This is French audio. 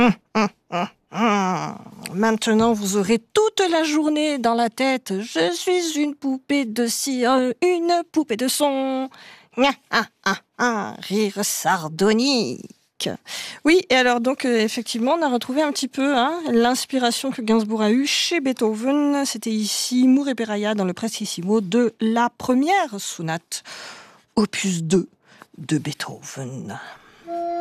Maintenant, vous aurez toute la journée dans la tête. Je suis une poupée de cire, une poupée de son. Rire sardonique. Oui, et alors donc effectivement, on a retrouvé un petit peu l'inspiration que Gainsbourg a eue chez Beethoven. C'était ici Moore et Peraya dans le Prestissimo de la première sonate, opus 2 de Beethoven.